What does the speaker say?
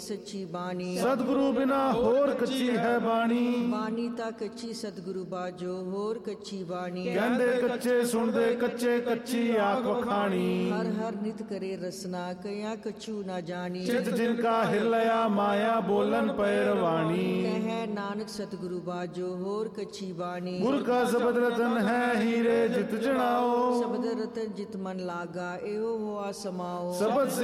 सच्ची बाणी। सतगुरु बिना होर कच्ची है बाणी। बाणी ता कच्ची सतगुरु बाजो होर कच्ची बाणी। कहंदे कच्चे सुनदे कच्चे कच्ची आख वखाणी। हर हर नित करे रसना कया कछु ना जानी। चित जिनका हिरलया माया बोलन पैरवाणी। कह नानक सतगुरु बाजो होर कच्ची बाणी। गुर का शब्द रतन है हीरे जित जनाओ। शब्द रतन जित मन लागा एहो हुआ समाओ। शब्द